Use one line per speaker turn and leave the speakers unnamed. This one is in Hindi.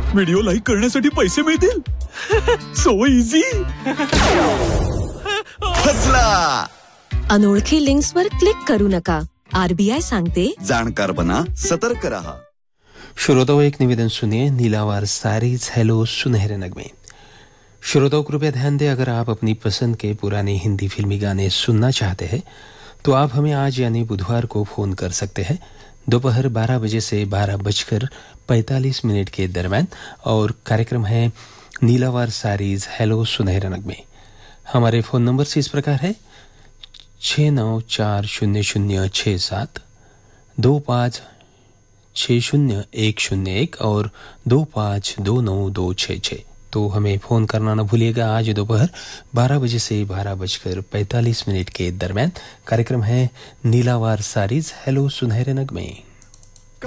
व्हिडिओ लाईक करण्यासाठी पैसे मिळतील? So easy.
फसला.
अनोळखी लिंक्सवर क्लिक करू नका. आरबीआय सांगते,
जाणकार बना, सतर्क रहा.
श्रोताओं, एक निवेदन सुनिए. नीलावार सारीज हेलो सुनहरे नगमे. श्रोताओं, कृपया ध्यान दें, अगर आप अपनी पसंद के पुराने हिंदी फिल्मी गाने सुनना चाहते हैं तो आप हमें आज यानी बुधवार को फोन कर सकते हैं दोपहर 12 बजे से 12:45 के दरम्यान, और कार्यक्रम है नीलावार सारीज हेलो सुनहरे नगमे. हमारे फोन नंबर से इस प्रकार है 69400067, 25600101 और 25292266. तो हमें फोन करना न भूलिएगा. आज दोपहर 12 बजे से 12:45 के दरम्यान कार्यक्रम है नीलावार सारीज हेलो सुनहरे नगमे.